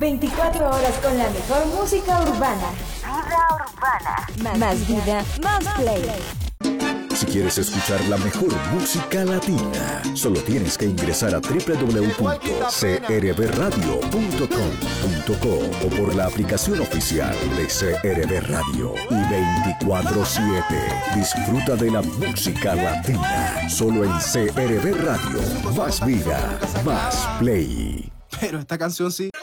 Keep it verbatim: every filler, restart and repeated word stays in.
veinticuatro horas con la mejor música urbana. Vida urbana. Más, más vida, más play. Si quieres escuchar la mejor música latina, solo tienes que ingresar a doble u doble u doble u punto c r b radio punto com punto co o por la aplicación oficial de C R B Radio. Y veinticuatro siete, disfruta de la música latina, solo en C R B Radio. Más vida, más play. Pero esta canción sí.